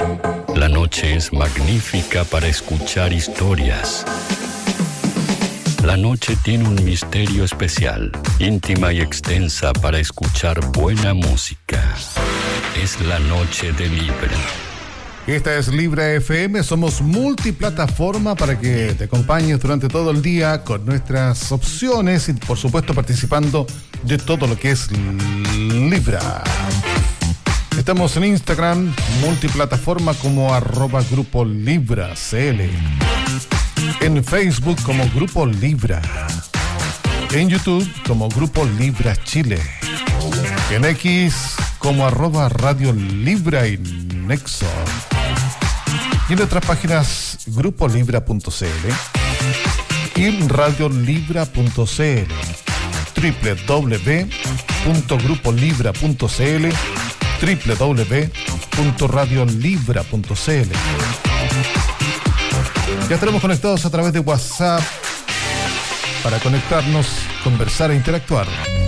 La noche es magnífica para escuchar historias. La noche tiene un misterio especial, íntima y extensa para escuchar buena música. Es la noche de Libra. Esta es Libra FM, somos multiplataforma para que te acompañes durante todo el día con nuestras opciones y por supuesto participando de todo lo que es Libra. Estamos en Instagram, multiplataforma como @Grupo Libra CL. En Facebook como Grupo Libra. En YouTube como Grupo Libra Chile. En X como @Radio Libra y Nexo. Y en otras páginas grupolibra.cl y radiolibra.cl, www.grupolibra.cl, www.radiolibra.cl. Ya estaremos conectados a través de WhatsApp para conectarnos, conversar e interactuar.